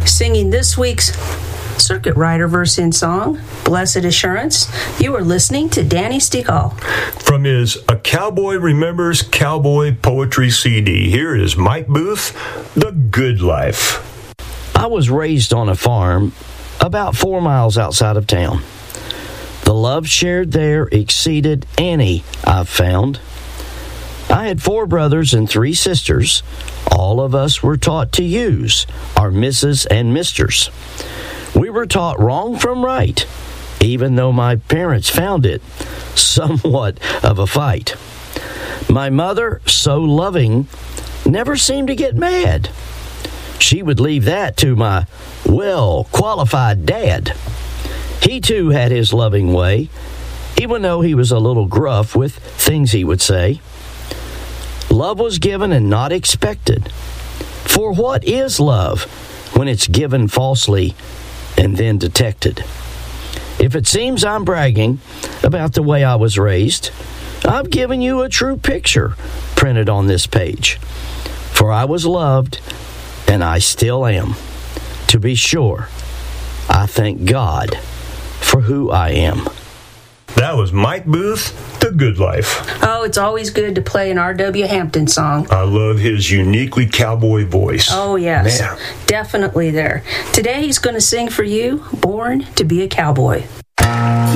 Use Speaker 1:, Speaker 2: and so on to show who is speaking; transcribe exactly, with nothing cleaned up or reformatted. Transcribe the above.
Speaker 1: Singing this week's Circuit Rider verse in song, Blessed Assurance, you are listening to Danny Stegall.
Speaker 2: From his A Cowboy Remembers Cowboy Poetry C D, here is Mike Booth, The Good Life.
Speaker 3: I was raised on a farm about four miles outside of town. The love shared there exceeded any I've found. I had four brothers and three sisters. All of us were taught to use our missus and misters. We were taught wrong from right, even though my parents found it somewhat of a fight. My mother, so loving, never seemed to get mad. She would leave that to my well-qualified dad. He, too, had his loving way, even though he was a little gruff with things he would say. Love was given and not expected. For what is love when it's given falsely and then detected? If it seems I'm bragging about the way I was raised, I've given you a true picture printed on this page. For I was loved, and I still am. To be sure, I thank God for who I am.
Speaker 2: That was Mike Booth, The Good Life.
Speaker 1: Oh, it's always good to play an R W Hampton song.
Speaker 2: I love his uniquely cowboy voice.
Speaker 1: Oh, yes.
Speaker 2: Man.
Speaker 1: Definitely there. Today he's going to sing for you, Born to be a Cowboy.